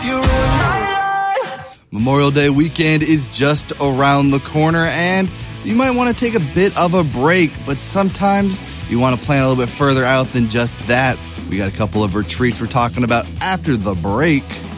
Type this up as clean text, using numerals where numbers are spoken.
Memorial Day weekend is just around the corner, and you might want to take a bit of a break, but sometimes you want to plan a little bit further out than just that. We got a couple of retreats we're talking about after the break.